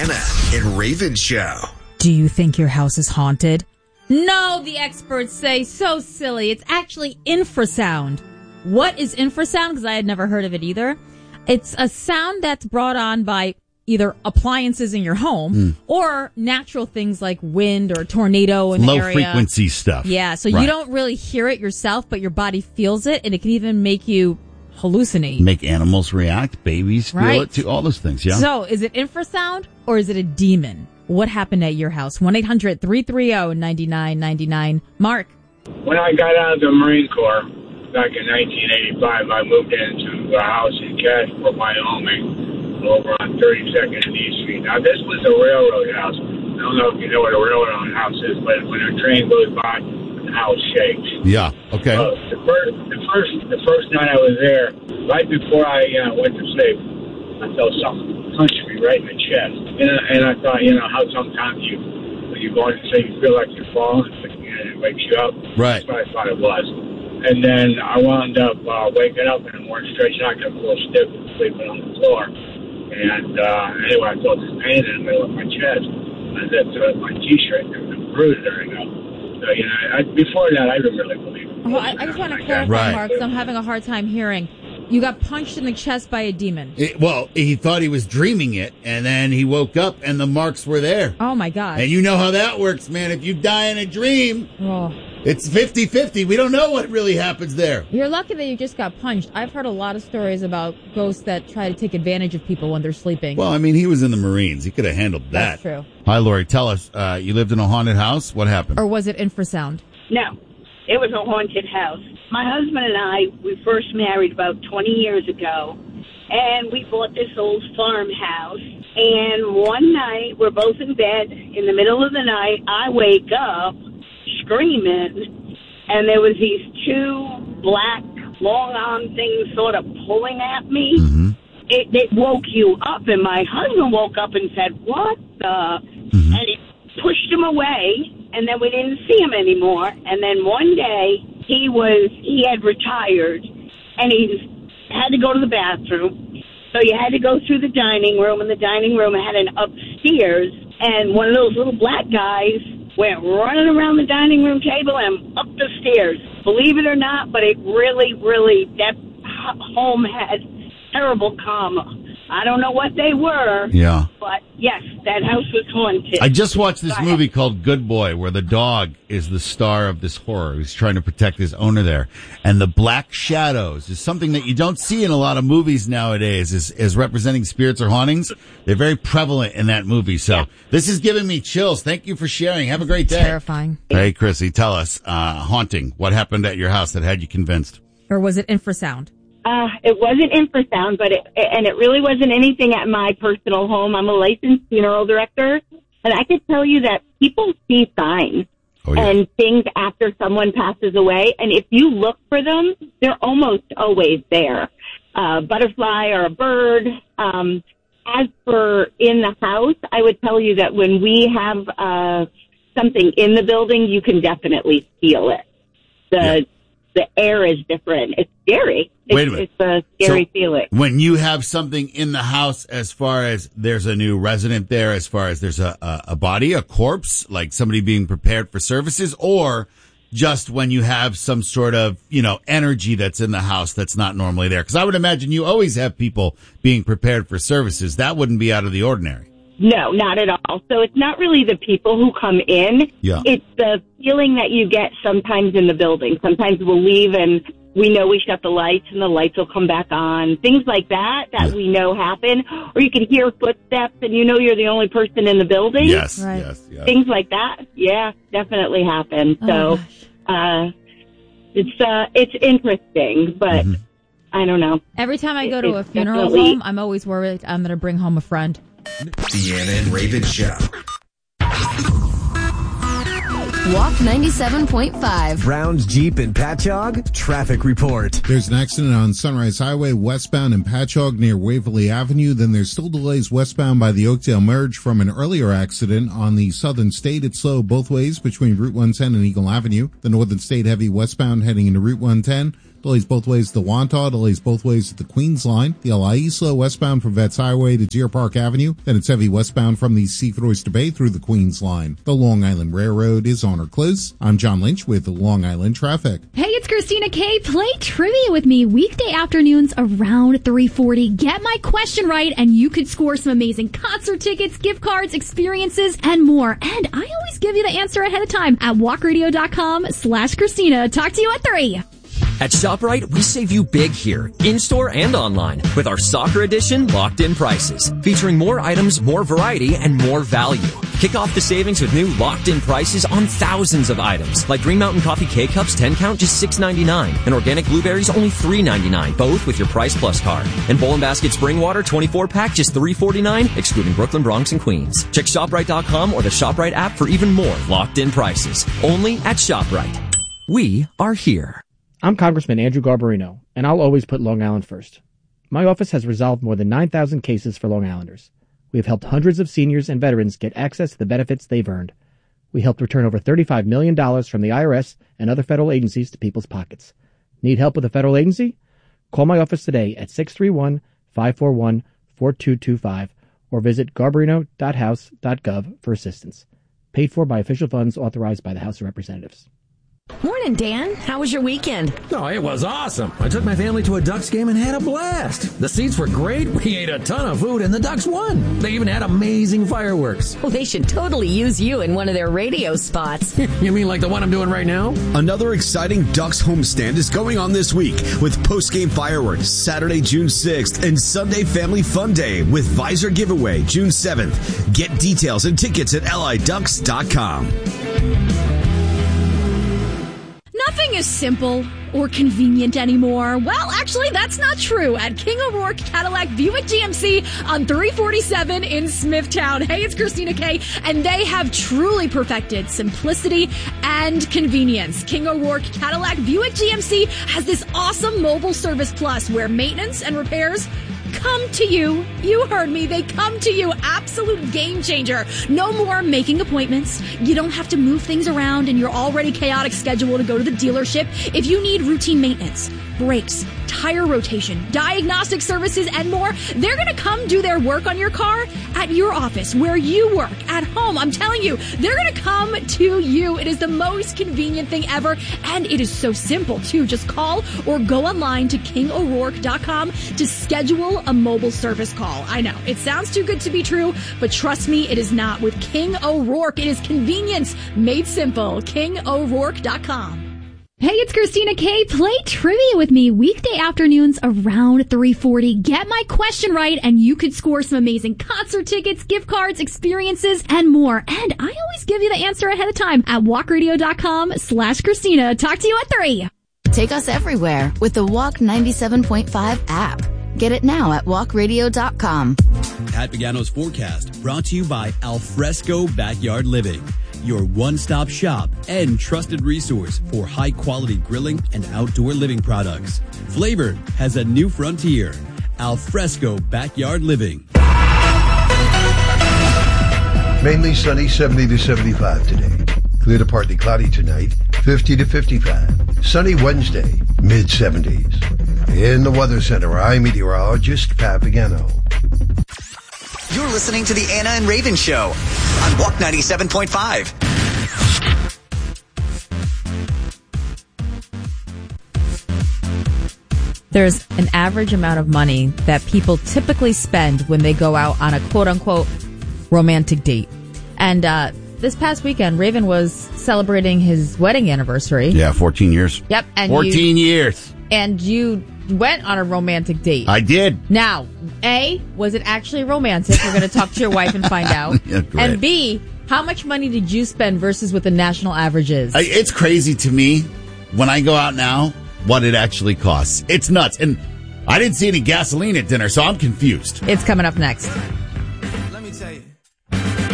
Deanna and Raven Show. Do you think your house is haunted? No, the experts say. So silly. It's actually infrasound. What is infrasound? Because I had never heard of it either. It's a sound that's brought on by either appliances in your home or natural things like wind or tornado in the area. Low frequency stuff. Yeah, so you don't really hear it yourself, but your body feels it, and it can even make you hallucinate. Make animals react, babies feel it too, all those things, yeah. So, is it infrasound or is it a demon? What happened at your house? 1-800-330-9999. Mark. When I got out of the Marine Corps back in 1985, I moved into a house in Casper, Wyoming, over on 32nd and East Street. Now, this was a railroad house. I don't know if you know what a railroad house is, but when a train goes by, the house shakes. Yeah, okay. The first night I was there, right before I went to sleep, I felt something punch me right in the chest. And I thought, how sometimes when you go into sleep, you feel like you're falling, and it wakes you up. Right. That's what I thought it was. And then I wound up waking up in the morning, stretching out, got a little stiff and sleeping on the floor. And anyway, I felt this pain in the middle of my chest. I lifted my T-shirt, there was a bruise there. So, before that, I didn't really believe it. Well, I just want to clarify, Mark, because I'm having a hard time hearing. You got punched in the chest by a demon. He thought he was dreaming it, and then he woke up, and the marks were there. Oh, my God. And you know how that works, man. If you die in a dream, it's 50-50. We don't know what really happens there. You're lucky that you just got punched. I've heard a lot of stories about ghosts that try to take advantage of people when they're sleeping. Well, I mean, he was in the Marines. He could have handled that. That's true. Hi, Lori. Tell us, you lived in a haunted house? What happened? Or was it infrasound? No. It was a haunted house. My husband and I, we first married about 20 years ago, and we bought this old farmhouse. And one night, we're both in bed. In the middle of the night, I wake up screaming, and there was these two black, long-arm things sort of pulling at me. Mm-hmm. It woke you up, and my husband woke up and said, "What the?" And it pushed him away. And then we didn't see him anymore. And then one day he had retired and he had to go to the bathroom. So you had to go through the dining room, and the dining room had an upstairs. And one of those little black guys went running around the dining room table and up the stairs. Believe it or not, but it really, that home had terrible karma. I don't know what they were. Yeah. But yes, that house was haunted. I just watched this movie called Good Boy, where the dog is the star of this horror. He's trying to protect his owner there. And the black shadows is something that you don't see in a lot of movies nowadays as representing spirits or hauntings. They're very prevalent in that movie. So this is giving me chills. Thank you for sharing. Have a great day. Terrifying. Hey, Chrissy, tell us, haunting. What happened at your house that had you convinced? Or was it infrasound? It wasn't infrasound, but it really wasn't anything at my personal home. I'm a licensed funeral director, and I could tell you that people see signs and things after someone passes away, and if you look for them, they're almost always there. Butterfly or a bird. As for in the house, I would tell you that when we have something in the building, you can definitely feel it. The air is different. It's scary. Wait a minute. It's a scary feeling. When you have something in the house, as far as there's a new resident there, as far as there's a body, a corpse, like somebody being prepared for services, or just when you have some sort of, energy that's in the house that's not normally there? Because I would imagine you always have people being prepared for services. That wouldn't be out of the ordinary. No, not at all. So it's not really the people who come in. Yeah. It's the feeling that you get sometimes in the building. Sometimes we'll leave and we know we shut the lights and the lights will come back on. Things like that we know happen. Or you can hear footsteps and you know you're the only person in the building. Yes, right. yes. Things like that, definitely happen. So it's interesting, but I don't know. Every time I go to a funeral home, I'm always worried I'm going to bring home a friend. Deanna and Raven Show. Walk 97.5. Brown's Jeep in Patchogue. Traffic report. There's an accident on Sunrise Highway westbound in Patchogue near Waverly Avenue. Then there's still delays westbound by the Oakdale Merge from an earlier accident on the Southern State. It's slow both ways between Route 110 and Eagle Avenue. The Northern State heavy westbound heading into Route 110. Delays both ways to Wantagh. Delays both ways at the Queens Line. The La Isla westbound from Vets Highway to Deer Park Avenue. Then it's heavy westbound from the Seaford Oyster Bay through the Queens Line. The Long Island Railroad is on or close. I'm John Lynch with Long Island Traffic. Hey, it's Christina K. Play trivia with me weekday afternoons around 3:40. Get my question right and you could score some amazing concert tickets, gift cards, experiences, and more. And I always give you the answer ahead of time at walkradio.com/Christina. Talk to you at 3. At ShopRite, we save you big here, in-store and online, with our Soccer Edition locked-in prices, featuring more items, more variety, and more value. Kick off the savings with new locked-in prices on thousands of items, like Green Mountain Coffee K-Cups 10-count just $6.99, and organic blueberries only $3.99, both with your Price Plus card. And Bowl & Basket Spring Water 24-pack just $3.49, excluding Brooklyn, Bronx, and Queens. Check ShopRite.com or the ShopRite app for even more locked-in prices. Only at ShopRite. We are here. I'm Congressman Andrew Garbarino, and I'll always put Long Island first. My office has resolved more than 9,000 cases for Long Islanders. We have helped hundreds of seniors and veterans get access to the benefits they've earned. We helped return over $35 million from the IRS and other federal agencies to people's pockets. Need help with a federal agency? Call my office today at 631-541-4225 or visit garbarino.house.gov for assistance. Paid for by official funds authorized by the House of Representatives. Morning, Dan. How was your weekend? Oh, it was awesome. I took my family to a Ducks game and had a blast. The seats were great. We ate a ton of food and the Ducks won. They even had amazing fireworks. Well, they should totally use you in one of their radio spots. You mean like the one I'm doing right now? Another exciting Ducks homestand is going on this week with post-game fireworks Saturday, June 6th and Sunday Family Fun Day with Visor Giveaway June 7th. Get details and tickets at liducks.com. Nothing is simple or convenient anymore. Well, actually, that's not true at King O'Rourke Cadillac Buick GMC on 347 in Smithtown. Hey, it's Christina K, and they have truly perfected simplicity and convenience. King O'Rourke Cadillac Buick GMC has this awesome mobile service plus where maintenance and repairs come to you. You heard me. They come to you. Absolute game changer. No more making appointments. You don't have to move things around in your already chaotic schedule to go to the dealership. If you need routine maintenance, brakes, tire rotation, diagnostic services, and more, they're going to come do their work on your car at your office, where you work, at home. I'm telling you, they're going to come to you. It is the most convenient thing ever, and it is so simple, too. Just call or go online to KingO'Rourke.com to schedule a mobile service call. I know, it sounds too good to be true, but trust me, it is not. With King O'Rourke, it is convenience made simple. KingO'Rourke.com. Hey, it's Christina K. Play trivia with me weekday afternoons around 3:40. Get my question right and you could score some amazing concert tickets, gift cards, experiences, and more. And I always give you the answer ahead of time at walkradio.com/Christina. Talk to you at 3. Take us everywhere with the Walk 97.5 app. Get it now at walkradio.com. Pat Pagano's forecast brought to you by Alfresco Backyard Living, your one-stop shop and trusted resource for high-quality grilling and outdoor living products. Flavor has a new frontier. Alfresco Backyard Living. Mainly sunny, 70 to 75 today. Clear to partly cloudy tonight, 50 to 55. Sunny Wednesday, mid-70s. In the Weather Center, I'm meteorologist Pat Pagano. You're listening to the Anna and Raven Show on Walk 97.5. There's an average amount of money that people typically spend when they go out on a quote-unquote romantic date. And this past weekend, Raven was celebrating his wedding anniversary. Yeah, 14 years. Yep. And 14 years. And you went on a romantic date. I did. Now, A, was it actually romantic? We're going to talk to your wife and find out. Yeah, and B, how much money did you spend versus what the national average is? It's crazy to me when I go out now what it actually costs. It's nuts. And I didn't see any gasoline at dinner, so I'm confused. It's coming up next.